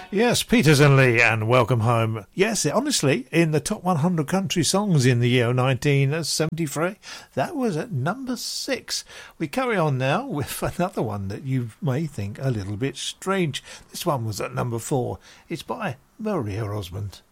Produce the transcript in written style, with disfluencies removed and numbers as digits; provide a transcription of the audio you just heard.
Yes, Peters and Lee, and Welcome Home. Yes, honestly, in the top 100 country songs in the year 1973, that was at number 6. We carry on now with another one that you may think a little bit strange. This one was at number 4. It's by Maria Osmond.